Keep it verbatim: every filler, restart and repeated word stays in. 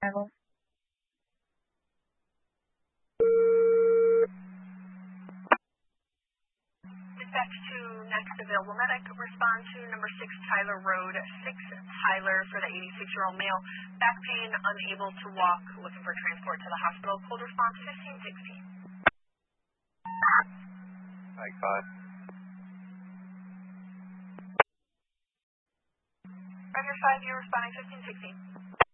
Arrival. Dispatch to next available medic. Respond to number six Tyler Road, six Tyler for the eighty-six-year-old male. Back pain, unable to walk, looking for transport to the hospital. Cold response fifteen sixteen. Mike five. Roger five, you're responding fifteen sixteen.